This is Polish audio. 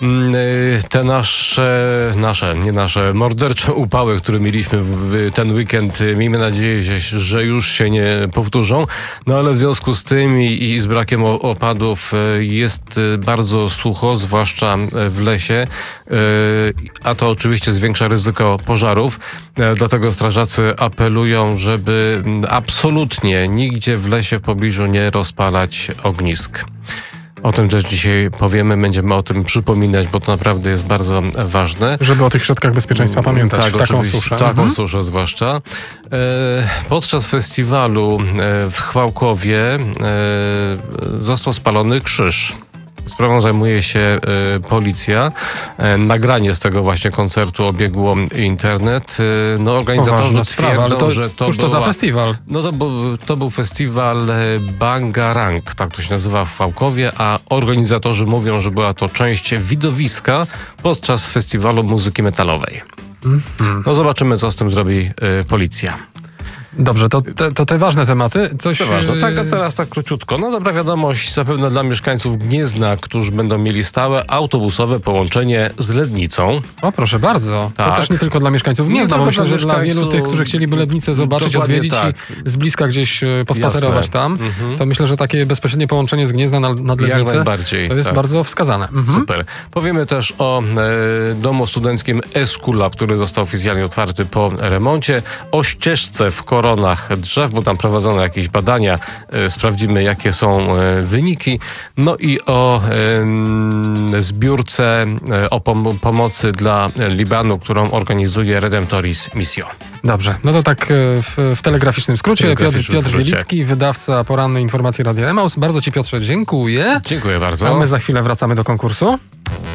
Te nie nasze mordercze upały, które mieliśmy w ten weekend, miejmy nadzieję, że już się nie powtórzą. No ale w związku z tym i z brakiem opadów jest bardzo sucho, zwłaszcza w lesie, a to oczywiście zwiększa ryzyko pożarów. Dlatego strażacy apelują, żeby absolutnie nigdzie w lesie w pobliżu nie rozpalać ognisk. O tym też dzisiaj powiemy, będziemy o tym przypominać, bo to naprawdę jest bardzo ważne. Żeby o tych środkach bezpieczeństwa pamiętać, tak, w taką suszę. Taką suszę zwłaszcza. Podczas festiwalu w Chwałkowie został spalony krzyż. Sprawą zajmuje się policja. Nagranie z tego właśnie koncertu obiegło internet. No, organizatorzy twierdzą, że to za festiwal? No to był festiwal Bangarang, tak to się nazywa w Chwałkowie, a organizatorzy mówią, że była to część widowiska podczas festiwalu muzyki metalowej. No zobaczymy, co z tym zrobi policja. Dobrze, to te ważne tematy. Coś... To ważne. Tak, a teraz tak króciutko. No dobra wiadomość zapewne dla mieszkańców Gniezna, którzy będą mieli stałe autobusowe połączenie z Lednicą. O, proszę bardzo. Tak. To też nie tylko dla mieszkańców Gniezna, bo myślę, że dla wielu tych, którzy chcieliby Lednicę zobaczyć, odwiedzić tak. i z bliska gdzieś pospacerować tam, to myślę, że takie bezpośrednie połączenie z Gniezna nad Lednicę jak najbardziej, to jest bardzo wskazane. Super. Powiemy też o domu studenckim Eskula, który został oficjalnie otwarty po remoncie, o ścieżce w koronach drzew, bo tam prowadzono jakieś badania. Sprawdzimy, jakie są wyniki. No i o zbiórce o pomocy dla Libanu, którą organizuje Redemptoris Missio. Dobrze, no to tak w telegraficznym skrócie. Piotr Wielicki, wydawca porannej informacji Radia Emaus. Bardzo Ci, Piotrze, dziękuję. Dziękuję bardzo. A my za chwilę wracamy do konkursu.